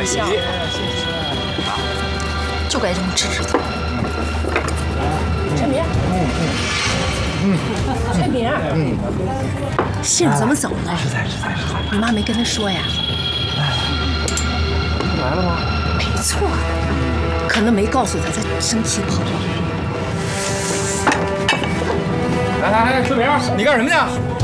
像，就该这么治他。 陈明，陈明，信儿怎么走了？ 实在。 你妈没跟他说呀？ 来了吗？ 没错，可能没告诉他生气跑了。 来，春明，你干什么去？